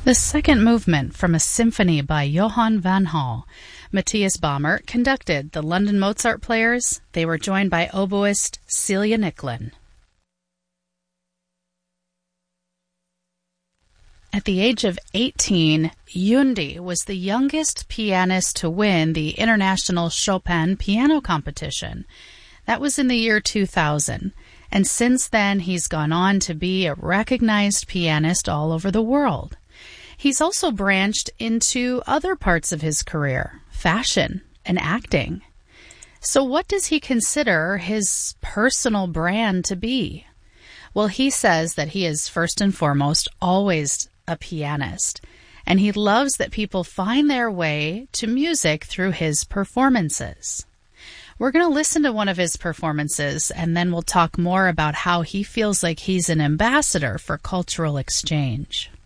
The second movement from a symphony by Johann van Hall. Matthias Bamert conducted the London Mozart Players. They were joined by oboist Celia Nicklin. At the age of 18, Yundi was the youngest pianist to win the International Chopin Piano Competition. That was in the year 2000. And since then, he's gone on to be a recognized pianist all over the world. He's also branched into other parts of his career, fashion and acting. So what does he consider his personal brand to be? Well, he says that he is first and foremost always a pianist, and he loves that people find their way to music through his performances. We're going to listen to one of his performances, and then we'll talk more about how he feels like he's an ambassador for cultural exchange.